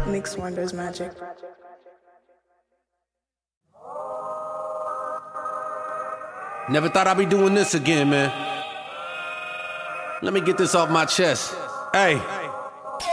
Mix Wonders Magic. Never thought I'd be doing this again, man. Let me get this off my chest. Hey.